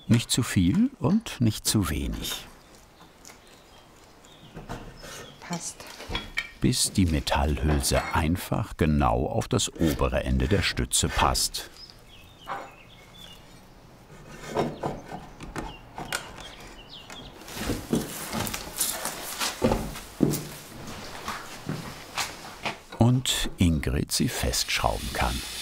Nicht zu viel und nicht zu wenig. Passt. Bis die Metallhülse einfach genau auf das obere Ende der Stütze passt. Und Ingrid sie festschrauben kann.